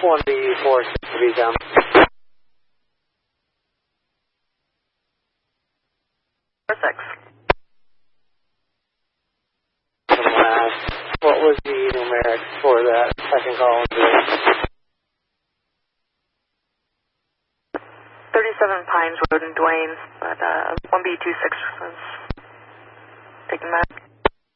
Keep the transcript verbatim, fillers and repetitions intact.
one B four six to be down. four six. What was the numeric for that second call? thirty-seven Pines Road in Duane, but uh, one B two six was taking that.